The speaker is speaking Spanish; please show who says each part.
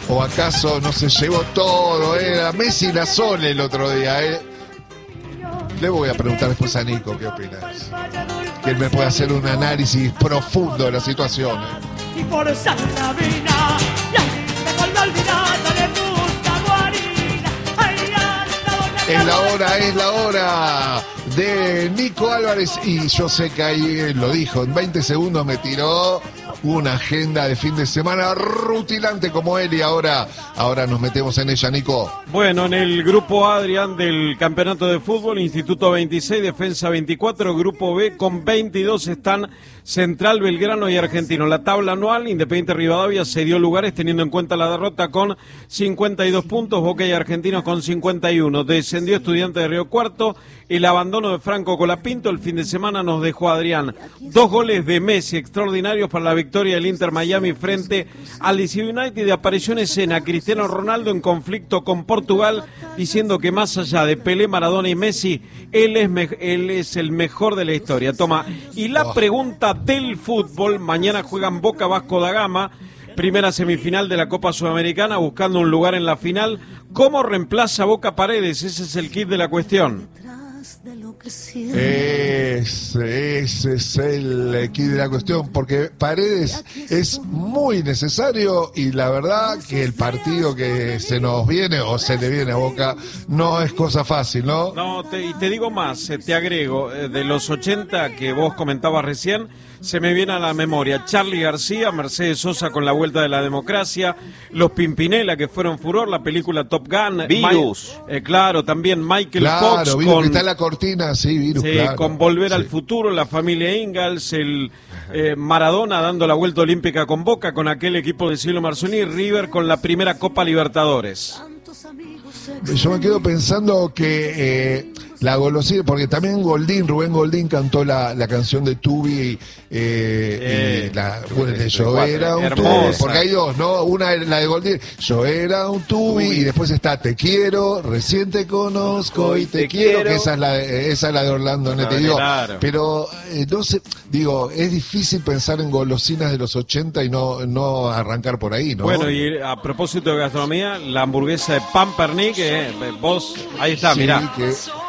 Speaker 1: ¿O acaso no se llevó todo? A Messi la Sole el otro día, Le voy a preguntar después a Nico qué opinas. Que él me puede hacer un análisis profundo de la situación.
Speaker 2: Y por esa cabina, y me vuelve a olvidar de tu guarina.
Speaker 1: Es la hora de Nico Álvarez. Y yo sé que ahí él lo dijo, en 20 segundos me tiró una agenda de fin de semana rutilante como él, y ahora nos metemos en ella, Nico.
Speaker 3: Bueno, en el grupo A, Adrián, del campeonato de fútbol, Instituto 26, Defensa 24, grupo B con 22 están Central, Belgrano y Argentino. La tabla anual, Independiente Rivadavia se dio lugares teniendo en cuenta la derrota con 52 puntos, Boca y Argentinos con 51. Descendió Estudiante de Río Cuarto, el abandono de Franco Colapinto el fin de semana nos dejó, Adrián, 2 goles de Messi extraordinarios para la victoria del Inter Miami frente al DC United. Apareció en escena Cristiano Ronaldo en conflicto con Portugal, diciendo que más allá de Pelé, Maradona y Messi, él es el mejor de la historia. Toma, y la pregunta del fútbol: mañana juegan Boca Vasco da Gama, primera semifinal de la Copa Sudamericana, buscando un lugar en la final. ¿Cómo reemplaza Boca Paredes? Ese es el kit de la cuestión.
Speaker 1: Ese es el kit de la cuestión, porque Paredes es muy necesario, y la verdad que el partido que se nos viene o se le viene a Boca no es cosa fácil, ¿no?
Speaker 3: No, y te digo más, te agrego, de los 80 que vos comentabas recién, se me viene a la memoria Charly García, Mercedes Sosa con La Vuelta de la Democracia, los Pimpinela que fueron furor, la película Top Gun,
Speaker 4: Virus,
Speaker 3: claro, también Michael Fox
Speaker 1: Virus,
Speaker 3: con,
Speaker 1: que está en la cortina, sí, Virus,
Speaker 3: sí,
Speaker 1: claro,
Speaker 3: con Volver
Speaker 1: sí.
Speaker 3: al Futuro, la familia Ingalls, el Maradona dando la vuelta olímpica con Boca, con aquel equipo de Cielo Marzoni, y River con la primera Copa Libertadores.
Speaker 1: Yo me quedo pensando que la golosina, porque también Rubén Goldín cantó la canción de Tubi, y la de Yo era un Tubi, porque hay dos, ¿no? Una es la de Goldín, Yo era un Tubi, y después está Te quiero, recién te conozco y te quiero, que esa es la de Orlando Nete, digo,
Speaker 3: claro.
Speaker 1: Pero no sé, digo, es difícil pensar en golosinas de los 80 y no arrancar por ahí, ¿no?
Speaker 3: Bueno, y a propósito de gastronomía, la hamburguesa de Pampernick, vos, ahí está,
Speaker 1: sí,
Speaker 3: mirá.